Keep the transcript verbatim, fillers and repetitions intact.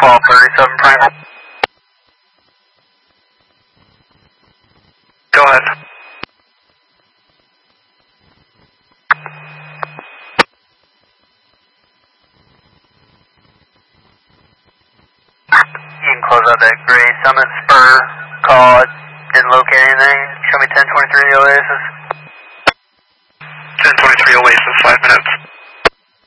twelve thirty-seven Prime. Go ahead. You can close out that gray Summit Spur call. Didn't locate anything. Show me ten twenty-three Oasis. ten twenty-three Oasis, five minutes.